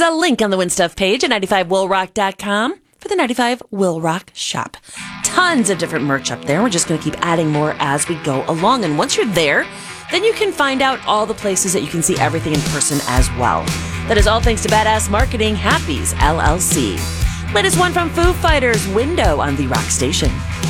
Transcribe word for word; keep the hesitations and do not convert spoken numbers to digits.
a link on the Win Stuff page at ninety-five will rock dot com for the ninety-five Will Rock shop. Tons of different merch up there. We're just going to keep adding more as we go along. And once you're there, then you can find out all the places that you can see everything in person as well. That is all thanks to Badass Marketing, Happy's L L C. Latest one from Foo Fighters, Window on the Rock Station.